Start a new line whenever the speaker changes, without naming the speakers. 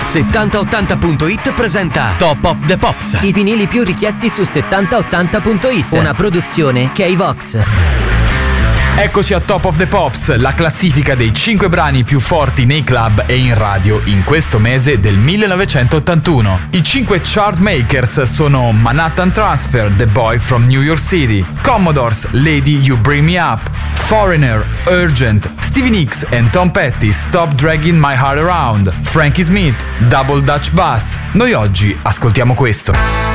7080.it presenta Top of the Pops.
I vinili più richiesti su 7080.it. Una produzione K-Vox.
Eccoci a Top of the Pops, la classifica dei 5 brani più forti nei club e in radio in questo mese del 1981. I 5 chart makers sono Manhattan Transfer, The Boy from New York City, Commodores, Lady You Bring Me Up, Foreigner, Urgent, Stevie Nicks and Tom Petty, Stop Dragging My Heart Around, Frankie Smith, Double Dutch Bass. Noi oggi ascoltiamo questo.